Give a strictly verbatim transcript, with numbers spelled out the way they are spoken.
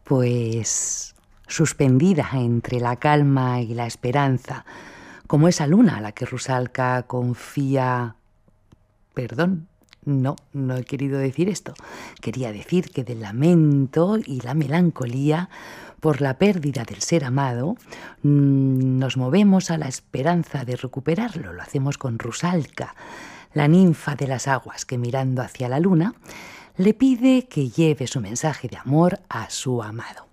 Pues suspendida entre la calma y la esperanza, como esa luna a la que Rusalka confía... Perdón, no, no he querido decir esto. Quería decir que del lamento y la melancolía por la pérdida del ser amado mmm, nos movemos a la esperanza de recuperarlo. Lo hacemos con Rusalka, la ninfa de las aguas, que mirando hacia la luna le pide que lleve su mensaje de amor a su amado.